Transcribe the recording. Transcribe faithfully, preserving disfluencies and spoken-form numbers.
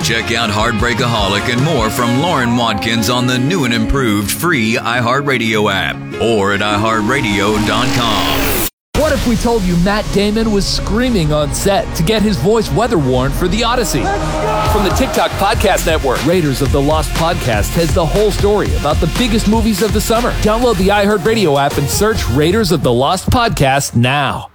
Check out Heartbreakaholic and more from Lauren Watkins on the new and improved free iHeartRadio app or at i heart radio dot com. What if we told you Matt Damon was screaming on set to get his voice weather-worn for The Odyssey? From the TikTok Podcast Network, Raiders of the Lost Podcast has the whole story about the biggest movies of the summer. Download the iHeartRadio app and search Raiders of the Lost Podcast now.